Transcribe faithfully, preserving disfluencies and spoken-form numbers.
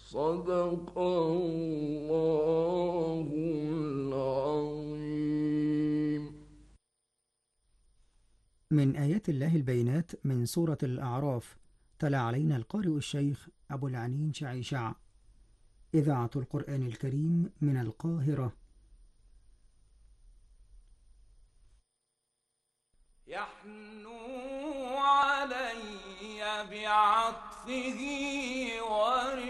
صدق الله العظيم. من آيات الله البينات من سورة الأعراف. تلا علينا القارئ الشيخ أبو العنين شعيشع. إذاعة القرآن الكريم من القاهرة. يحنو علي بعطفه ورفقته